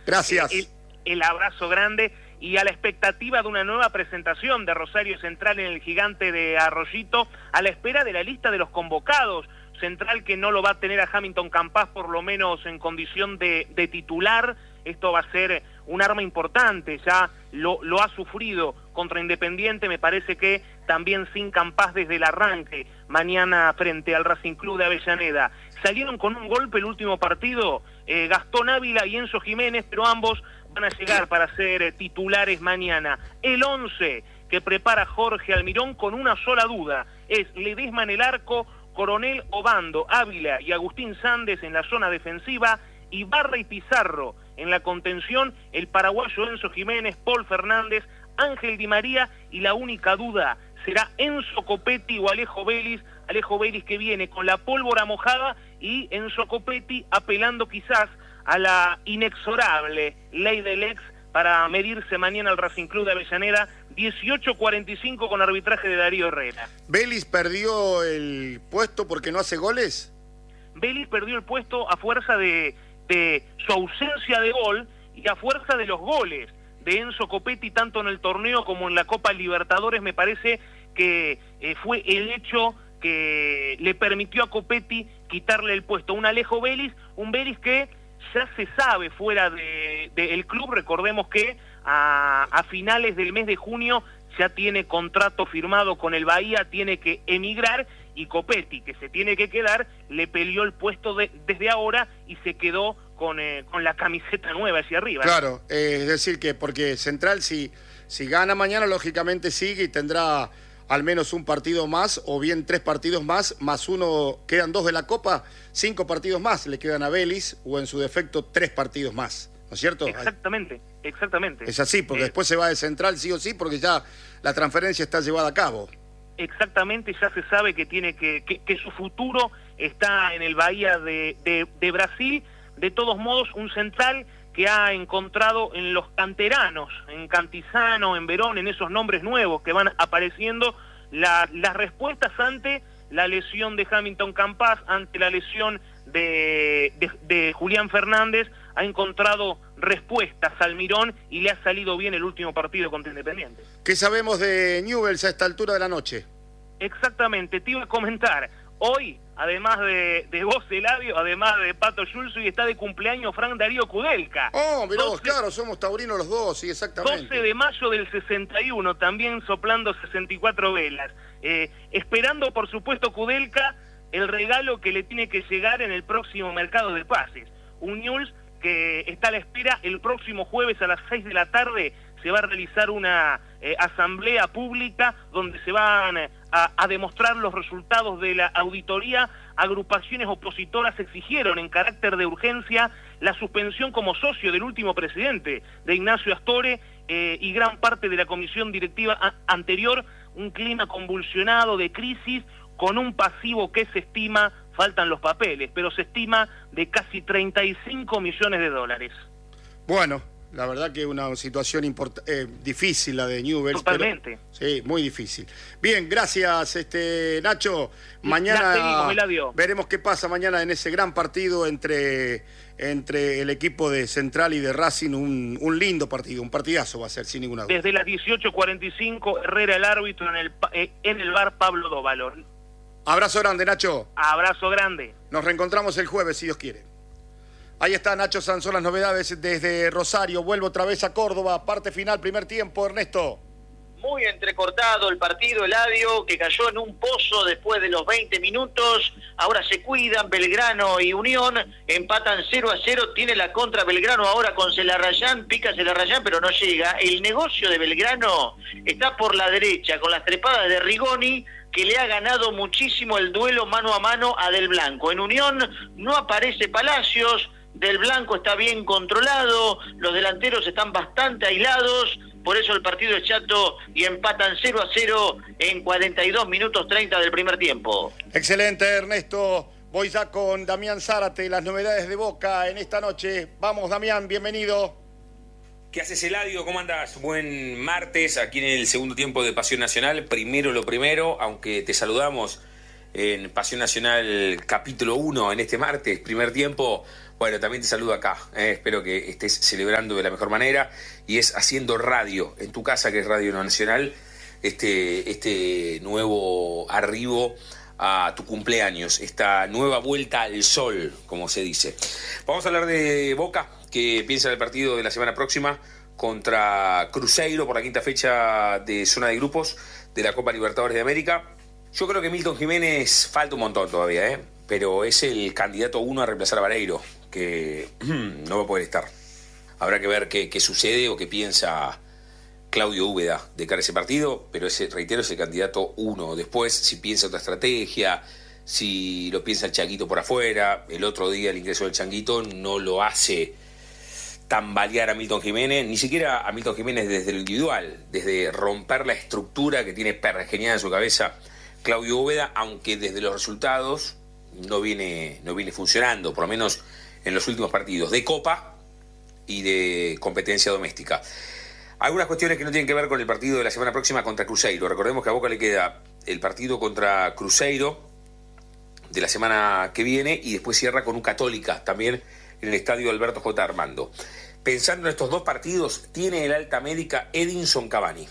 Gracias. El abrazo grande y a la expectativa de una nueva presentación de Rosario Central en el Gigante de Arroyito, a la espera de la lista de los convocados. Central que no lo va a tener a Hamilton Campas por lo menos en condición de titular. Esto va a ser un arma importante, ya lo ha sufrido contra Independiente, me parece que también sin Campas desde el arranque, mañana frente al Racing Club de Avellaneda. Salieron con un golpe el último partido, Gastón Ávila y Enzo Jiménez, pero ambos van a llegar para ser titulares mañana. El 11 que prepara Jorge Almirón con una sola duda, es Ledesma en el arco, Coronel Obando, Ávila y Agustín Sández en la zona defensiva, Ibarra y Pizarro en la contención, el paraguayo Enzo Jiménez, Paul Fernández, Ángel Di María, y la única duda será Enzo Copetti o Alejo Vélez que viene con la pólvora mojada, y Enzo Copetti apelando quizás a la inexorable ley del ex para medirse mañana al Racing Club de Avellaneda, 18:45 con arbitraje de Darío Herrera. ¿Vélez perdió el puesto porque no hace goles? Vélez perdió el puesto a fuerza de su ausencia de gol y a fuerza de los goles de Enzo Copetti, tanto en el torneo como en la Copa Libertadores. Me parece que fue el hecho que le permitió a Copetti quitarle el puesto. Un Alejo Vélez, un Vélez que ya se sabe fuera del club. Recordemos que a finales del mes de junio ya tiene contrato firmado con el Bahía, tiene que emigrar, y Copetti, que se tiene que quedar, le peleó el puesto desde ahora y se quedó con la camiseta nueva hacia arriba. Claro, es decir que porque Central si gana mañana, lógicamente sigue y tendrá al menos un partido más, o bien 3 partidos más uno, quedan 2 de la Copa, 5 partidos más le quedan a Vélez, o en su defecto 3 partidos más, ¿no es cierto? Exactamente. Es así, porque después se va de Central sí o sí, porque ya la transferencia está llevada a cabo. Exactamente, ya se sabe que tiene que su futuro está en el Bahía de Brasil. De todos modos, un Central que ha encontrado en los canteranos, en Cantizano, en Verón, en esos nombres nuevos que van apareciendo, las respuestas ante la lesión de Hamilton Campas, ante la lesión de Julián Fernández. Ha encontrado respuestas Almirón y le ha salido bien el último partido contra Independiente. ¿Qué sabemos de Newell's a esta altura de la noche? Exactamente, te iba a comentar. Hoy, además de vos, Eladio, además de Pato Schulz, hoy está de cumpleaños Frank Darío Kudelka. Oh, mirá vos, claro, somos taurinos los dos, sí, exactamente. 12 de mayo del 61, también soplando 64 velas. Esperando, por supuesto, Kudelka, el regalo que le tiene que llegar en el próximo mercado de pases. Un Newell's que está a la espera. El próximo jueves a las 6 de la tarde se va a realizar una asamblea pública donde se van a demostrar los resultados de la auditoría. Agrupaciones opositoras exigieron en carácter de urgencia la suspensión como socio del último presidente, de Ignacio Astore, y gran parte de la comisión directiva anterior. Un clima convulsionado de crisis con un pasivo que se estima, faltan los papeles, pero se estima de casi 35 millones de dólares. Bueno, la verdad que una situación difícil la de Newell's. Totalmente. Pero, sí, muy difícil. Bien, gracias Nacho. Mañana veremos qué pasa mañana en ese gran partido entre el equipo de Central y de Racing. Un lindo partido, un partidazo va a ser, sin ninguna duda. Desde las 18:45, Herrera el árbitro en el bar Pablo Dóvalo. Abrazo grande, Nacho. Abrazo grande. Nos reencontramos el jueves, si Dios quiere. Ahí está Nacho Sanz, son las novedades desde Rosario. Vuelvo otra vez a Córdoba, parte final, primer tiempo, Ernesto. Muy entrecortado el partido, Eladio, que cayó en un pozo después de los 20 minutos. Ahora se cuidan, Belgrano y Unión empatan 0-0. Tiene la contra Belgrano ahora con Celarrayán, pica Celarrayán, pero no llega. El negocio de Belgrano está por la derecha, con las trepadas de Rigoni, que le ha ganado muchísimo el duelo mano a mano a Del Blanco. En Unión no aparece Palacios, Del Blanco está bien controlado, los delanteros están bastante aislados, por eso el partido es chato y empatan 0-0 en 42 minutos 30 del primer tiempo. Excelente, Ernesto. Voy ya con Damián Zárate, las novedades de Boca en esta noche. Vamos, Damián, bienvenido. ¿Qué haces, Eladio? ¿Cómo andás? Buen martes, aquí en el segundo tiempo de Pasión Nacional. Primero lo primero, aunque te saludamos en Pasión Nacional capítulo 1 en este martes, primer tiempo. Bueno, también te saludo acá. Espero que estés celebrando de la mejor manera y es haciendo radio en tu casa, que es Radio Nacional, este nuevo arribo a tu cumpleaños, esta nueva vuelta al sol, como se dice. Vamos a hablar de Boca, que piensa en el partido de la semana próxima contra Cruzeiro por la quinta fecha de zona de grupos de la Copa Libertadores de América. Yo creo que Milton Jiménez falta un montón todavía, pero es el candidato 1 a reemplazar a Vareiro, que no va a poder estar. Habrá que ver qué sucede o qué piensa Claudio Úbeda de cara a ese partido, pero ese, reitero, es el candidato 1. Después, si piensa otra estrategia, si lo piensa el Changuito por afuera, el otro día el ingreso del Changuito no lo hace tambalear a Milton Jiménez, ni siquiera a Milton Jiménez desde lo individual, desde romper la estructura que tiene pergeñada en su cabeza Claudio Úbeda, aunque desde los resultados no viene funcionando, por lo menos en los últimos partidos de Copa y de competencia doméstica. Algunas cuestiones que no tienen que ver con el partido de la semana próxima contra Cruzeiro. Recordemos que a Boca le queda el partido contra Cruzeiro de la semana que viene y después cierra con un Católica también en el estadio Alberto J. Armando. Pensando en estos dos partidos, tiene el alta médica Edinson Cavani.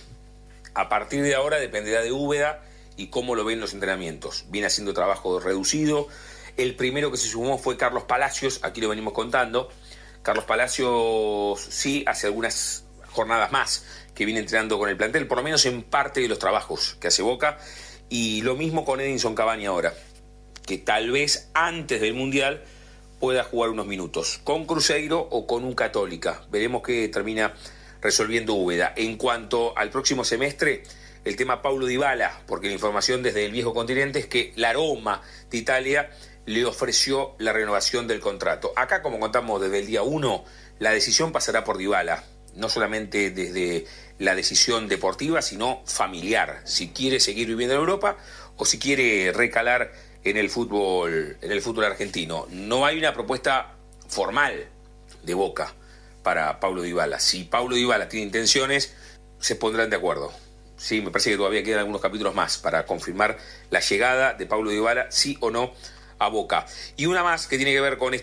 A partir de ahora dependerá de Úbeda y cómo lo ven los entrenamientos. Viene haciendo trabajo reducido. El primero que se sumó fue Carlos Palacios, aquí lo venimos contando. Carlos Palacios sí hace algunas jornadas más que viene entrenando con el plantel, por lo menos en parte de los trabajos que hace Boca, y lo mismo con Edinson Cavani ahora, que tal vez antes del Mundial pueda jugar unos minutos, con Cruzeiro o con un Católica. Veremos qué termina resolviendo Úbeda. En cuanto al próximo semestre, el tema Paulo Dybala, porque la información desde el viejo continente es que la Roma de Italia le ofreció la renovación del contrato. Acá, como contamos desde el día 1, la decisión pasará por Dybala, no solamente desde la decisión deportiva, sino familiar, si quiere seguir viviendo en Europa o si quiere recalar en el fútbol argentino. No hay una propuesta formal de Boca para Paulo Dybala. Si Paulo Dybala tiene intenciones, se pondrán de acuerdo. Sí, me parece que todavía quedan algunos capítulos más para confirmar la llegada de Paulo Dybala, sí o no, a Boca. Y una más que tiene que ver con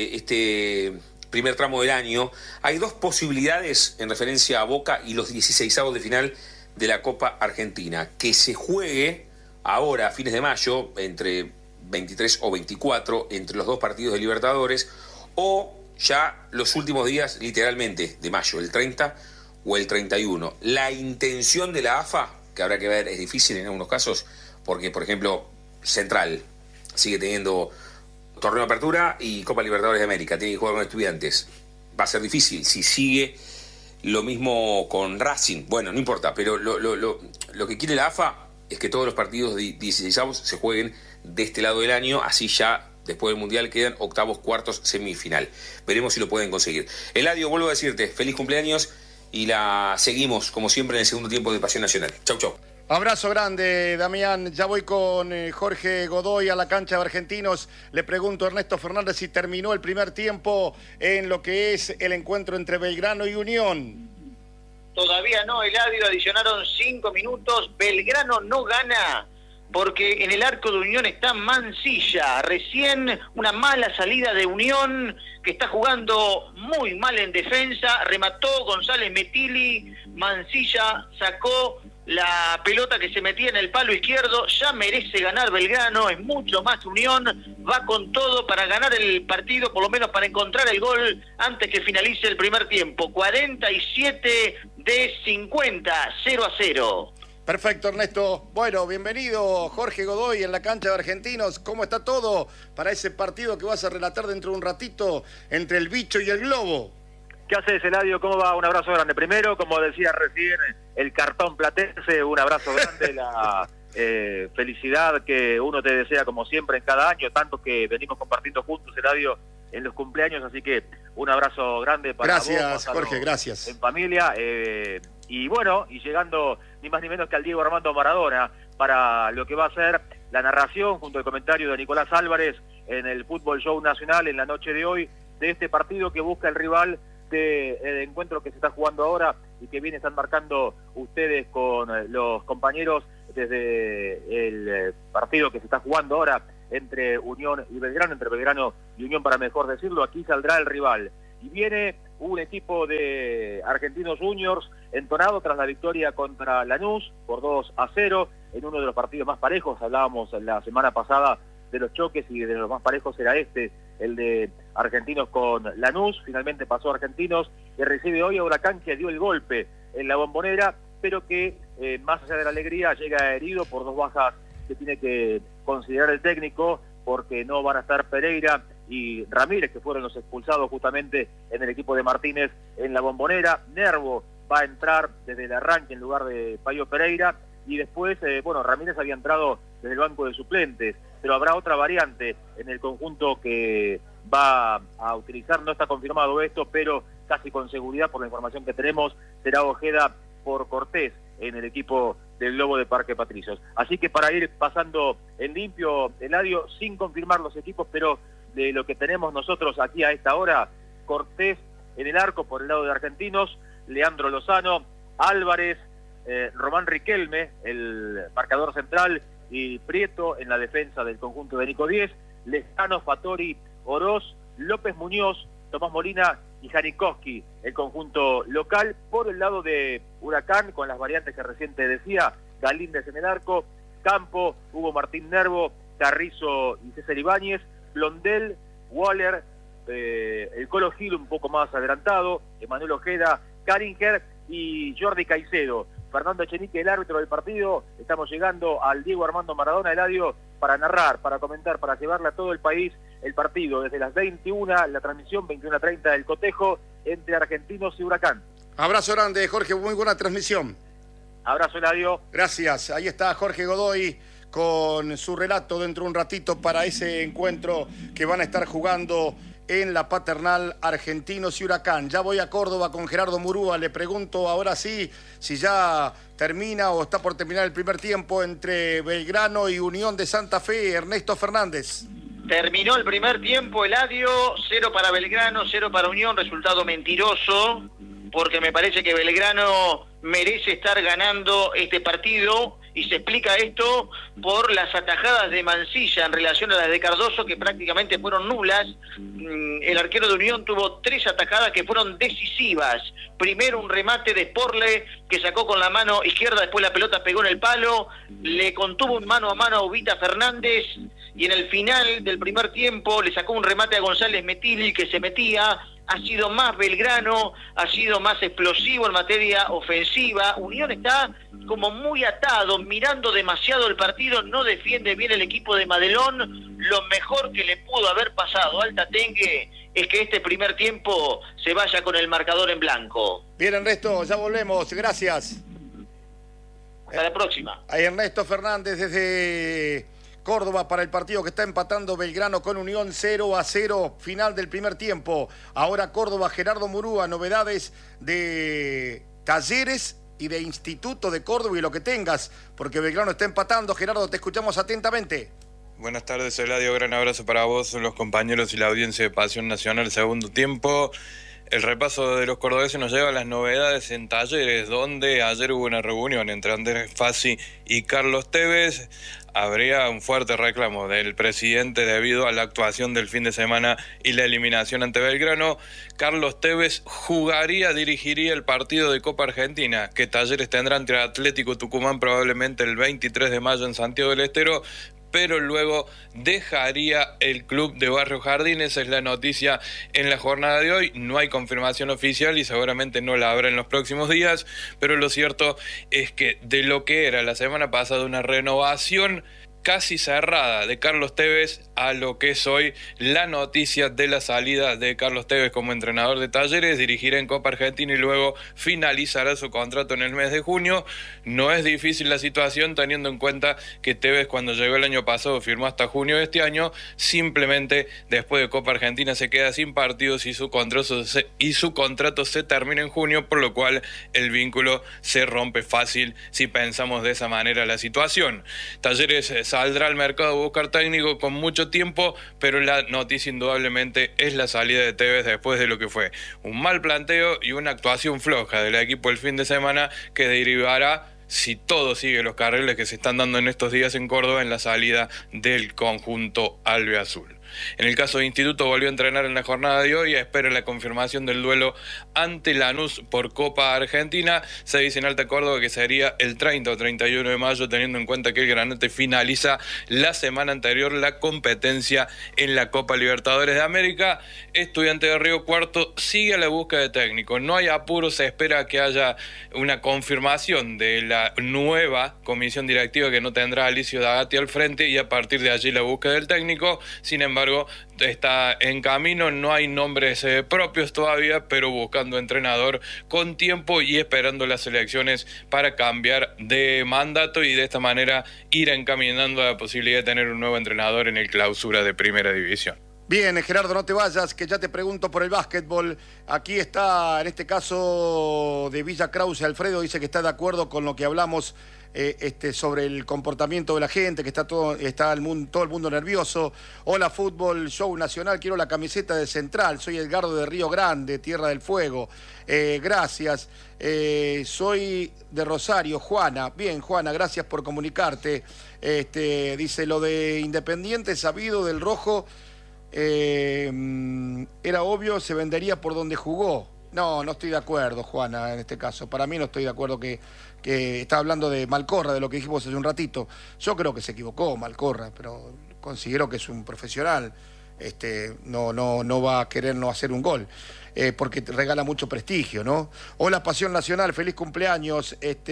este primer tramo del año. Hay dos posibilidades en referencia a Boca y los 16avos de final de la Copa Argentina. Que se juegue ahora, a fines de mayo, entre 23 o 24, entre los dos partidos de Libertadores, o ya los últimos días, literalmente, de mayo, el 30 o el 31. La intención de la AFA, que habrá que ver, es difícil en algunos casos, porque, por ejemplo, Central sigue teniendo torneo de apertura y Copa Libertadores de América, tiene que jugar con Estudiantes. Va a ser difícil si sigue lo mismo con Racing. Bueno, no importa, pero lo que quiere la AFA es que todos los partidos de 16avos se jueguen de este lado del año, así ya después del Mundial quedan octavos, cuartos, semifinal. Veremos si lo pueden conseguir. Eladio, vuelvo a decirte, feliz cumpleaños y la seguimos, como siempre, en el segundo tiempo de Pasión Nacional. Chau, chau. Abrazo grande, Damián. Ya voy con Jorge Godoy a la cancha de Argentinos. Le pregunto a Ernesto Fernández si terminó el primer tiempo en lo que es el encuentro entre Belgrano y Unión. Todavía no, Eladio, adicionaron 5 minutos. Belgrano no gana porque en el arco de Unión está Mansilla. Recién una mala salida de Unión, que está jugando muy mal en defensa. Remató González Metili, Mansilla sacó la pelota que se metía en el palo izquierdo. Ya merece ganar Belgrano, es mucho más Unión, va con todo para ganar el partido, por lo menos para encontrar el gol antes que finalice el primer tiempo. 47 de 50, 0-0. Perfecto, Ernesto. Bueno, bienvenido Jorge Godoy en la cancha de Argentinos. ¿Cómo está todo para ese partido que vas a relatar dentro de un ratito entre el Bicho y el Globo? ¿Qué haces, Eladio? ¿Cómo va? Un abrazo grande. Primero, como decía recién, el cartón platense, un abrazo grande, la felicidad que uno te desea como siempre en cada año, tanto que venimos compartiendo juntos, Eladio, en los cumpleaños, así que un abrazo grande para gracias, vos. Jorge, gracias. En familia, y bueno, y llegando ni más ni menos que al Diego Armando Maradona, para lo que va a ser la narración, junto al comentario de Nicolás Álvarez, en el Fútbol Show Nacional, en la noche de hoy, de este partido que busca el rival del encuentro que se está jugando ahora y que bien están marcando ustedes con los compañeros desde el partido que se está jugando ahora entre Unión y Belgrano, entre Belgrano y Unión para mejor decirlo. Aquí saldrá el rival. Y viene un equipo de Argentinos Juniors entonado tras la victoria contra Lanús por 2-0 en uno de los partidos más parejos. Hablábamos la semana pasada de los choques y de los más parejos era el de Argentinos con Lanús. Finalmente pasó Argentinos, que recibe hoy a Huracán, que dio el golpe en la Bombonera, pero que más allá de la alegría llega herido por 2 bajas que tiene que considerar el técnico, porque no van a estar Pereira y Ramírez, que fueron los expulsados justamente en el equipo de Martínez en la Bombonera. Nervo va a entrar desde el arranque en lugar de Payo Pereira, y después, Ramírez había entrado desde el banco de suplentes, pero habrá otra variante en el conjunto que va a utilizar. No está confirmado esto, pero casi con seguridad, por la información que tenemos, será Ojeda por Cortés en el equipo del Globo de Parque Patricios. Así que para ir pasando en limpio, Eladio, sin confirmar los equipos, pero de lo que tenemos nosotros aquí a esta hora: Cortés en el arco por el lado de Argentinos, Leandro Lozano, Álvarez, Román Riquelme, el marcador central, y Prieto en la defensa del conjunto de Nico Díez, Lezano, Fattori, Oroz, López Muñoz, Tomás Molina y Janikowski, el conjunto local. Por el lado de Huracán, con las variantes que recién te decía: Galíndez en el arco, Campo, Hugo Martín Nervo, Carrizo y César Ibáñez, Blondel, Waller, el Colo Gil un poco más adelantado, Emanuel Ojeda, Karinger y Jordi Caicedo. Fernando Echenique, el árbitro del partido. Estamos llegando al Diego Armando Maradona, Eladio, para narrar, para comentar, para llevarle a todo el país el partido. Desde las 21, la transmisión, 21:30, el cotejo entre Argentinos y Huracán. Abrazo grande, Jorge, muy buena transmisión. Abrazo, Eladio. Gracias. Ahí está Jorge Godoy con su relato dentro de un ratito para ese encuentro que van a estar jugando en la Paternal, Argentinos y Huracán. Ya voy a Córdoba con Gerardo Murúa. Le pregunto ahora sí si ya termina o está por terminar el primer tiempo entre Belgrano y Unión de Santa Fe. Ernesto Fernández. Terminó el primer tiempo, Eladio, 0 para Belgrano, 0 para Unión, resultado mentiroso, porque me parece que Belgrano merece estar ganando este partido, y se explica esto por las atajadas de Mancilla en relación a las de Cardoso, que prácticamente fueron nulas. El arquero de Unión tuvo 3 atajadas que fueron decisivas. Primero un remate de Sporle que sacó con la mano izquierda, después la pelota pegó en el palo, le contuvo un mano a mano a Ubita Fernández, y en el final del primer tiempo le sacó un remate a González Metil que se metía. Ha sido más Belgrano, ha sido más explosivo en materia ofensiva. Unión está como muy atado, mirando demasiado el partido, no defiende bien el equipo de Madelón. Lo mejor que le pudo haber pasado al Tatengue es que este primer tiempo se vaya con el marcador en blanco. Bien, Ernesto, ya volvemos, gracias. Hasta la próxima. Hay Ernesto Fernández desde Córdoba para el partido que está empatando Belgrano con Unión 0-0, final del primer tiempo. Ahora Córdoba, Gerardo Murúa, novedades de Talleres y de Instituto de Córdoba y lo que tengas, porque Belgrano está empatando. Gerardo, te escuchamos atentamente. Buenas tardes, Eladio, gran abrazo para vos, los compañeros y la audiencia de Pasión Nacional. Segundo tiempo. El repaso de los cordobeses nos lleva a las novedades en Talleres, donde ayer hubo una reunión entre Andrés Fassi y Carlos Tevez. Habría un fuerte reclamo del presidente debido a la actuación del fin de semana y la eliminación ante Belgrano. Carlos Tevez dirigiría el partido de Copa Argentina, que Talleres tendrá ante Atlético Tucumán probablemente el 23 de mayo en Santiago del Estero, pero luego dejaría el club de Barrio Jardín. Esa es la noticia en la jornada de hoy. No hay confirmación oficial y seguramente no la habrá en los próximos días, pero lo cierto es que de lo que era la semana pasada una renovación casi cerrada de Carlos Tevez a lo que es hoy la noticia de la salida de Carlos Tevez como entrenador de Talleres. Dirigirá en Copa Argentina y luego finalizará su contrato en el mes de junio. No es difícil la situación teniendo en cuenta que Tevez, cuando llegó el año pasado, firmó hasta junio de este año. Simplemente después de Copa Argentina se queda sin partidos y su contrato se termina en junio, por lo cual el vínculo se rompe fácil si pensamos de esa manera la situación. Talleres saldrá al mercado a buscar técnico con mucho tiempo, pero la noticia indudablemente es la salida de Tevez después de lo que fue un mal planteo y una actuación floja del equipo el fin de semana, que derivará si todo sigue los carriles que se están dando en estos días en Córdoba en la salida del conjunto albiazul. En el caso de Instituto, volvió a entrenar en la jornada de hoy, espera la confirmación del duelo ante Lanús por Copa Argentina. Se dice en Alta Córdoba que sería el 30 o 31 de mayo, teniendo en cuenta que el Granate finaliza la semana anterior la competencia en la Copa Libertadores de América. Estudiante de Río Cuarto sigue a la búsqueda de técnico. No hay apuro, se espera que haya una confirmación de la nueva comisión directiva que no tendrá Alicio Dagatti al frente, y a partir de allí la búsqueda del técnico. Sin embargo, está en camino, no hay nombres propios todavía, pero buscando entrenador con tiempo y esperando las elecciones para cambiar de mandato y de esta manera ir encaminando a la posibilidad de tener un nuevo entrenador en el clausura de Primera División. Bien, Gerardo, no te vayas, que ya te pregunto por el básquetbol. Aquí está, en este caso de Villa Krause, Alfredo dice que está de acuerdo con lo que hablamos sobre el comportamiento de la gente, que está todo el mundo nervioso. Hola, Fútbol Show Nacional, quiero la camiseta de Central. Soy Edgardo de Río Grande, Tierra del Fuego. Gracias. Soy de Rosario, Juana. Bien, Juana, gracias por comunicarte. Dice, lo de Independiente, sabido del rojo, era obvio, se vendería por donde jugó. No estoy de acuerdo, Juana, en este caso. Para mí no estoy de acuerdo que está hablando de Malcorra, de lo que dijimos hace un ratito. Yo creo que se equivocó Malcorra, pero considero que es un profesional. No va a querer no hacer un gol, porque te regala mucho prestigio, ¿no? Hola, Pasión Nacional, feliz cumpleaños.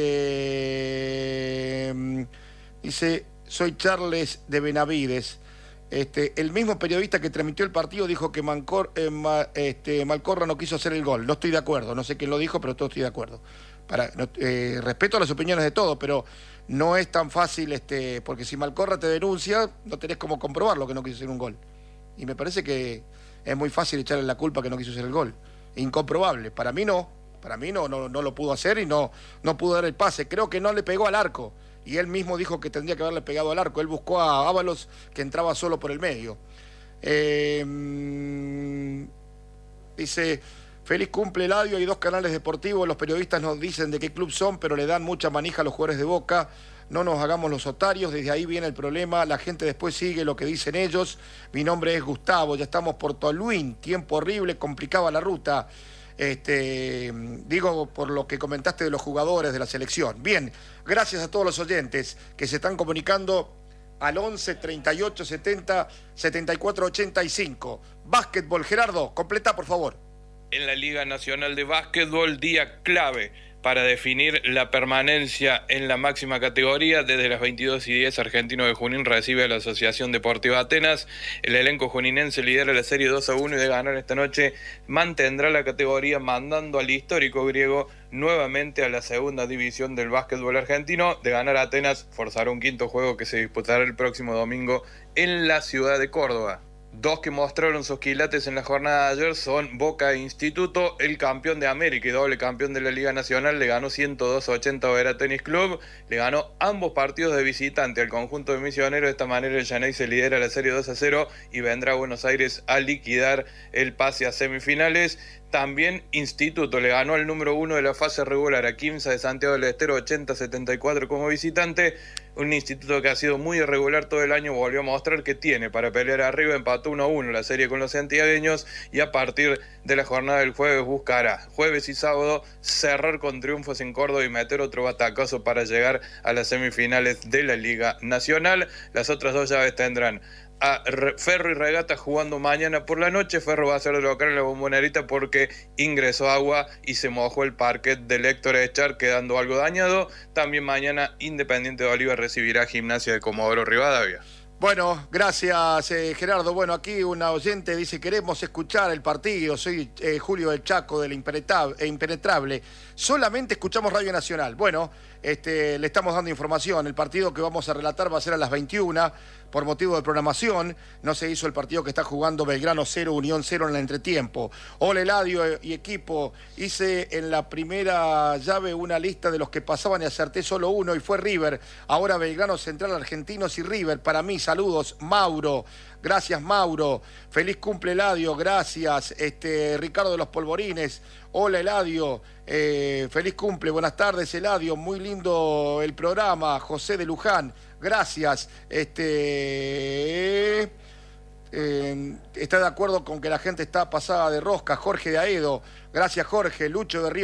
Dice, soy Charles de Benavides. El mismo periodista que transmitió el partido dijo que Malcorra no quiso hacer el gol. No estoy de acuerdo, no sé quién lo dijo, pero todo estoy de acuerdo. Respeto las opiniones de todos, pero no es tan fácil, porque si Malcorra te denuncia, no tenés cómo comprobarlo que no quiso hacer un gol. Y me parece que es muy fácil echarle la culpa que no quiso hacer el gol. Incomprobable. Para mí no lo pudo hacer y no pudo dar el pase. Creo que no le pegó al arco. Y él mismo dijo que tendría que haberle pegado al arco. Él buscó a Ábalos, que entraba solo por el medio. Dice, feliz cumple Eladio, hay 2 canales deportivos, los periodistas nos dicen de qué club son, pero le dan mucha manija a los jugadores de Boca. No nos hagamos los otarios, desde ahí viene el problema, la gente después sigue lo que dicen ellos. Mi nombre es Gustavo, ya estamos por Toluín, tiempo horrible, complicaba la ruta. Digo por lo que comentaste de los jugadores de la selección. Bien, gracias a todos los oyentes que se están comunicando al 11 38 70 74 85. Básquetbol, Gerardo, completa por favor. En la Liga Nacional de Básquetbol, día clave para definir la permanencia en la máxima categoría. Desde las 22:10, Argentino de Junín recibe a la Asociación Deportiva Atenas. El elenco juninense lidera la serie 2-1 y de ganar esta noche mantendrá la categoría, mandando al histórico griego nuevamente a la segunda división del básquetbol argentino. De ganar a Atenas, forzará un quinto juego que se disputará el próximo domingo en la ciudad de Córdoba. 2 que mostraron sus quilates en la jornada de ayer son Boca e Instituto. El campeón de América y doble campeón de la Liga Nacional le ganó 102-80 a Vera Tenis Club. Le ganó ambos partidos de visitante al conjunto de Misioneros. De esta manera el Yaney se lidera la serie 2-0 y vendrá a Buenos Aires a liquidar el pase a semifinales. También Instituto le ganó al número 1 de la fase regular, a Quimsa de Santiago del Estero, 80-74 como visitante. Un Instituto que ha sido muy irregular todo el año, volvió a mostrar que tiene para pelear arriba. Empató 1-1 la serie con los santiagueños y a partir de la jornada del jueves buscará jueves y sábado cerrar con triunfos en Córdoba y meter otro batacazo para llegar a las semifinales de la Liga Nacional. Las otras 2 llaves tendrán a Ferro y Regata jugando mañana por la noche. Ferro va a ser de local en la Bombonerita porque ingresó agua y se mojó el parquet del Héctor Echar, quedando algo dañado. También mañana Independiente de Oliva recibirá Gimnasia de Comodoro Rivadavia. Bueno, gracias Gerardo. Bueno, aquí una oyente dice, queremos escuchar el partido. Soy Julio del Chaco, del Impenetrable. Solamente escuchamos Radio Nacional. Bueno, le estamos dando información. El partido que vamos a relatar va a ser a las 21. Por motivo de programación, no se hizo el partido que está jugando Belgrano 0, Unión 0 en el entretiempo. Hola Eladio y equipo, hice en la primera llave una lista de los que pasaban y acerté solo uno y fue River. Ahora Belgrano, Central, Argentinos y River. Para mí, saludos, Mauro. Gracias, Mauro. Feliz cumple, Eladio. Gracias. Ricardo de los Polvorines. Hola, Eladio. Feliz cumple. Buenas tardes, Eladio. Muy lindo el programa. José de Luján. Gracias. Está de acuerdo con que la gente está pasada de rosca. Jorge de Aedo. Gracias, Jorge. Lucho de Río